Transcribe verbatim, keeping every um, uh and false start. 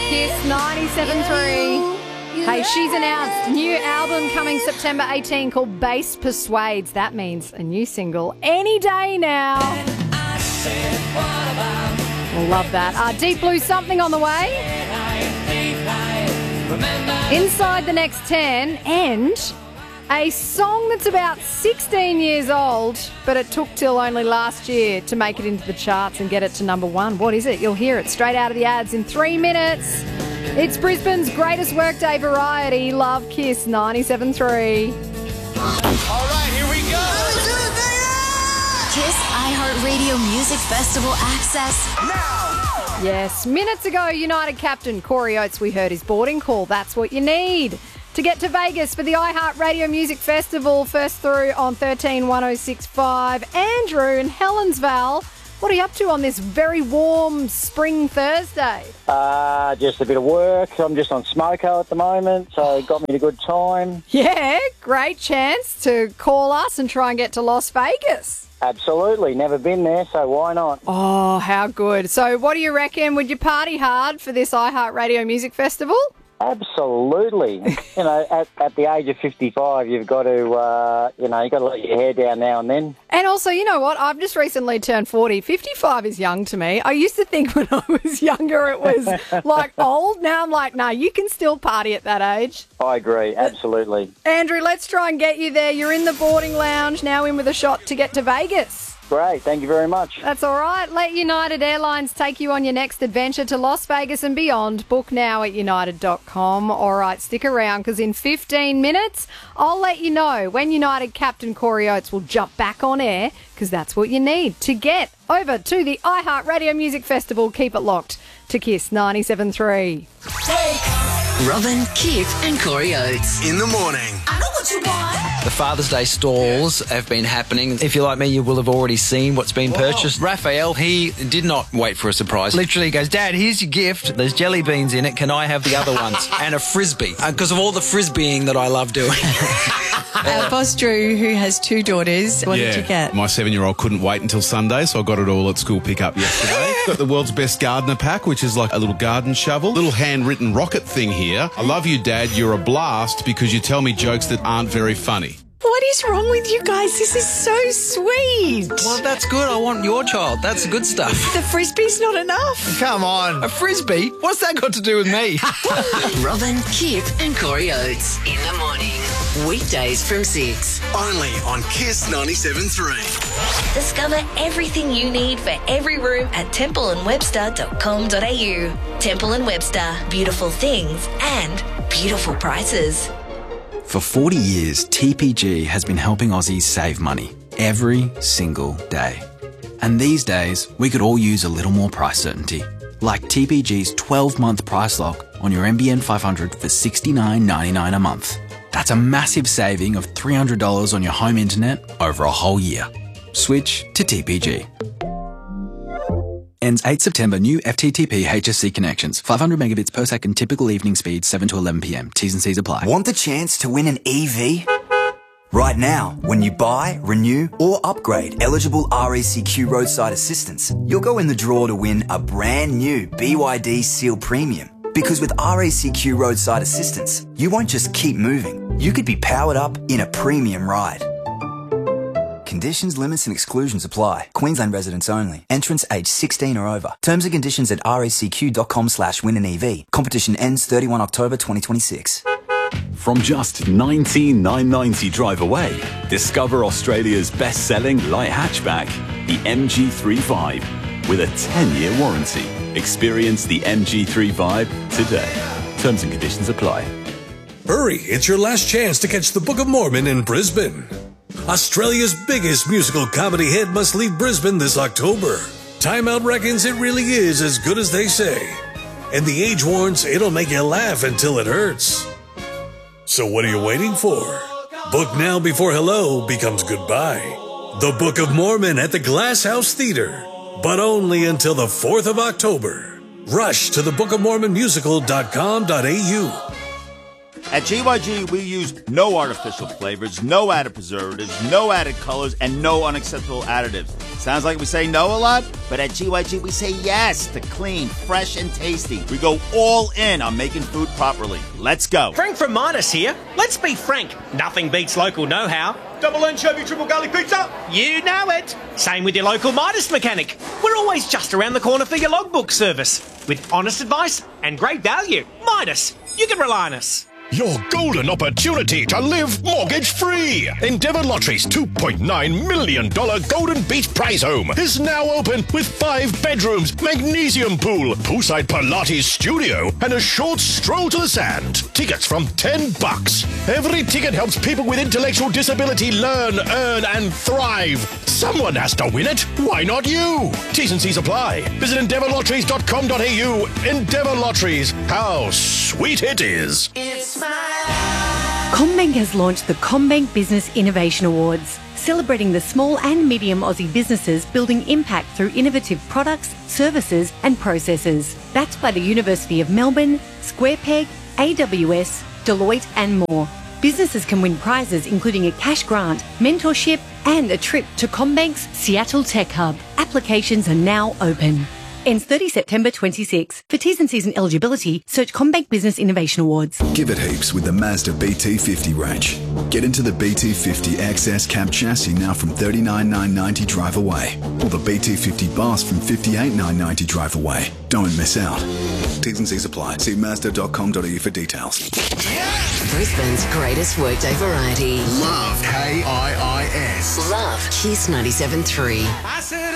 Kiss ninety-seven three. Hey, she's announced new album coming September eighteenth called Bass Persuades. That means a new single any day now. We'll love that. Uh, Deep Blue Something on the way. Inside the Next ten, and a song that's about sixteen years old, but it took till only last year to make it into the charts and get it to number one. What is it? You'll hear it straight out of the ads in three minutes. It's Brisbane's greatest workday variety. Love Kiss ninety-seven three. All right, here we go. Kiss iHeartRadio Music Festival access Now. Yes, minutes ago, United captain Corey Oates, we heard his boarding call. That's what you need to get to Vegas for the iHeartRadio Music Festival. First through on thirteen one oh six five. Andrew in Helensvale, what are you up to on this very warm spring Thursday? Uh, just a bit of work. I'm just on Smoko at the moment, so it got me a good time. Yeah, great chance to call us and try and get to Las Vegas. Absolutely. Never been there, so why not? Oh, how good. So what do you reckon? Would you party hard for this iHeartRadio Music Festival? Absolutely. You know, at, at the age of fifty-five, you've got to, uh, you know, you've got to let your hair down now and then. And also, you know what? I've just recently turned forty. fifty-five is young to me. I used to think when I was younger it was like old. Now I'm like, no, you can still party at that age. I agree. Absolutely. Andrew, let's try and get you there. You're in the boarding lounge, now in with a shot to get to Vegas. Great. Thank you very much. That's all right. Let United Airlines take you on your next adventure to Las Vegas and beyond. Book now at united dot com. All right, stick around because in fifteen minutes, I'll let you know when United captain Corey Oates will jump back on air, because that's what you need to get over to the iHeartRadio Music Festival. Keep it locked to Kiss ninety-seven three. Robin, Kip and Corey Oates. In the morning. I know what you want. The Father's Day stalls have been happening. If you're like me, you will have already seen what's been purchased. Raphael, he did not wait for a surprise. Literally goes, Dad, here's your gift. There's jelly beans in it. Can I have the other ones? And a Frisbee. Because of all the Frisbeeing that I love doing. Our boss Drew, who has two daughters, what yeah, did you get? My seven-year-old couldn't wait until Sunday, so I got it all at school pickup yesterday. Got the world's best gardener pack, which is like a little garden shovel. Little handwritten rocket thing here. I love you, Dad. You're a blast because you tell me jokes that aren't very funny. What is wrong with you guys? This is so sweet. Well, that's good. I want your child. That's good stuff. The Frisbee's not enough. Come on. A Frisbee? What's that got to do with me? Robin, Kip and Corey Oates. In the morning. Weekdays from six. Only on Kiss ninety-seven three. Discover everything you need for every room at temple and webster dot com dot a u. Temple and Webster. Beautiful things and beautiful prices. For forty years, T P G has been helping Aussies save money every single day. And these days, we could all use a little more price certainty. Like T P G's twelve-month price lock on your N B N five hundred for sixty-nine ninety-nine a month. That's a massive saving of three hundred dollars on your home internet over a whole year. Switch to T P G. Ends eighth September. New F T T P H S C connections. five hundred megabits per second. Typical evening speed seven to eleven p m. T's and C's apply. Want the chance to win an E V? Right now, when you buy, renew or upgrade eligible R A C Q roadside assistance, you'll go in the draw to win a brand new B Y D Seal Premium. Because with R A C Q roadside assistance, you won't just keep moving. You could be powered up in a premium ride. Conditions, limits and exclusions apply. Queensland residents only. Entrants age sixteen or over. Terms and conditions at racq.com slash win an EV. Competition ends thirty-first October twenty twenty-six. From just nineteen thousand nine hundred ninety drive away, discover Australia's best-selling light hatchback, the M G thirty-five, with a ten-year warranty. Experience the M G thirty-five today. Terms and conditions apply. Hurry, it's your last chance to catch the Book of Mormon in Brisbane. Australia's biggest musical comedy hit must leave Brisbane this October. Time Out reckons it really is as good as they say. And The Age warns it'll make you laugh until it hurts. So what are you waiting for? Book now before hello becomes goodbye. The Book of Mormon at the Glass House Theatre. But only until the fourth of October. Rush to the book of mormon musical dot com dot a u. At G Y G, we use no artificial flavors, no added preservatives, no added colors, and no unacceptable additives. Sounds like we say no a lot, but at G Y G, we say yes to clean, fresh, and tasty. We go all in on making food properly. Let's go. Frank from Midas here. Let's be frank. Nothing beats local know-how. Double anchovy, triple garlic pizza. You know it. Same with your local Midas mechanic. We're always just around the corner for your logbook service. With honest advice and great value. Midas. You can rely on us. Your golden opportunity to live mortgage-free. Endeavour Lottery's two point nine million dollars Golden Beach Prize Home is now open with five bedrooms, magnesium pool, poolside Pilates studio, and a short stroll to the sand. Tickets from ten bucks. Every ticket helps people with intellectual disability learn, earn, and thrive. Someone has to win it. Why not you? T's and C's apply. Visit endeavour lotteries dot com dot a u. Endeavour Lotteries. How sweet it is. It's CommBank has launched the CommBank Business Innovation Awards, celebrating the small and medium Aussie businesses building impact through innovative products, services and processes. Backed by the University of Melbourne, SquarePeg, A W S, Deloitte and more. Businesses can win prizes including a cash grant, mentorship and a trip to CommBank's Seattle Tech Hub. Applications are now open. Ends thirtieth September twenty-six. For T's and C's and eligibility, search CommBank Business Innovation Awards. Give it heaps with the Mazda B T fifty range. Get into the B T fifty X S cab chassis now from thirty-nine thousand nine hundred ninety drive away. Or the B T fifty Bus from fifty-eight thousand nine hundred ninety drive away. Don't miss out. T's and C's apply. See mazda dot com dot a u for details. Brisbane's greatest workday variety. Love K I I S. Love Kiss ninety-seven point three. I said